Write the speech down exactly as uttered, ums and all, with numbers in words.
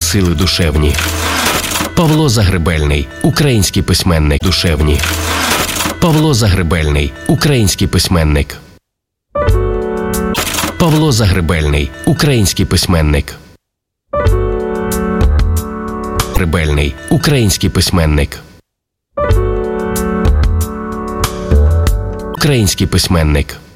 сили душевні. Павло Загребельний, український письменник душевні. Павло Загребельний, український письменник. Павло Загребельний, український письменник. Загребельний, український письменник. Український письменник.